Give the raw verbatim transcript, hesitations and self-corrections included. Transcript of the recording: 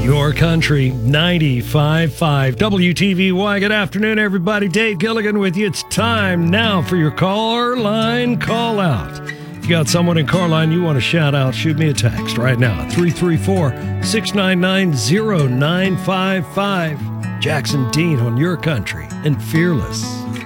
Your Country ninety-five point five W T V Y. Good afternoon, everybody. Dave Gilligan with you. It's time now for your caller line call out. If you got someone in car line you want to shout out, shoot me a text right now. three three four, six nine nine, zero nine five five. Jackson Dean on Your Country and Fearless.